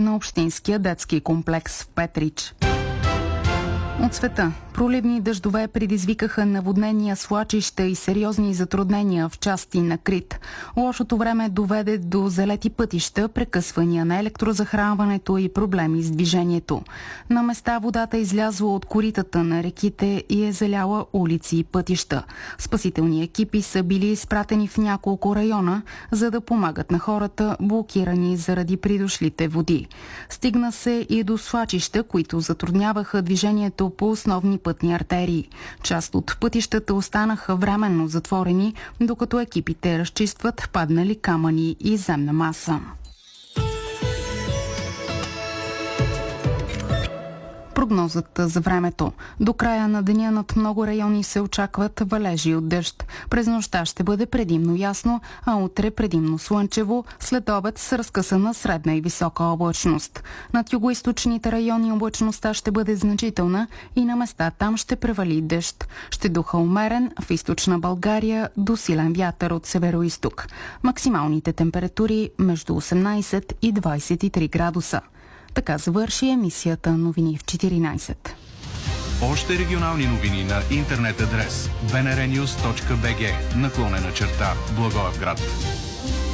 на общинския детски комплекс в Петрич. От света. Проливни дъждове предизвикаха наводнения, свлачища и сериозни затруднения в части на Крит. Лошото време доведе до залети пътища, прекъсвания на електрозахранването и проблеми с движението. На места водата излязла от коритата на реките и е заляла улици и пътища. Спасителни екипи са били изпратени в няколко района, за да помагат на хората, блокирани заради придошлите води. Стигна се и до свлачища, които затрудняваха движението по основни пътни артерии. Част от пътищата останаха временно затворени, докато екипите разчистват паднали камъни и земна маса. Прогнозата за времето. До края на деня над много райони се очакват валежи от дъжд. През нощта ще бъде предимно ясно, а утре предимно слънчево, след обед с разкъсана средна и висока облачност. Над югоизточните райони облачността ще бъде значителна и на места там ще превали дъжд. Ще духа умерен, в източна България до силен вятър от североизток. Максималните температури между 18 и 23 градуса. Така завърши емисията Новини в 14. Още регионални новини на интернет адрес bnrnews.bg /Благоевград.